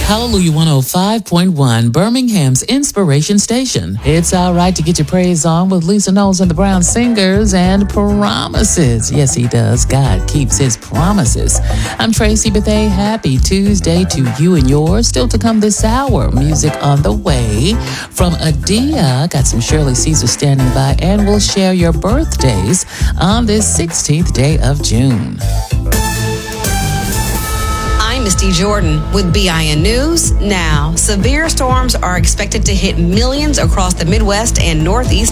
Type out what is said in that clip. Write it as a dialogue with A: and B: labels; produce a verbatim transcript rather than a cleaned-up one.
A: Hallelujah one oh five point one, Birmingham's Inspiration Station. It's all right to get your praise on with Lisa Knowles and the Brown Singers and Promises. Yes, he does. God keeps his promises. I'm Tracy Bethay. Happy Tuesday to you and yours. Still to come this hour. Music on the way from Adia. Got some Shirley Caesar standing by, and we'll share your birthdays on this sixteenth day of June.
B: I'm Misty Jordan with B I N News. Now, severe storms are expected to hit millions across the Midwest and Northeast